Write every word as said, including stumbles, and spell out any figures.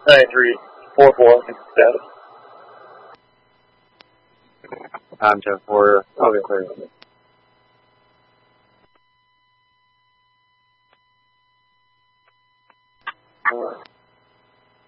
nine three four four status. I'm ten four. Okay, clear. Alright.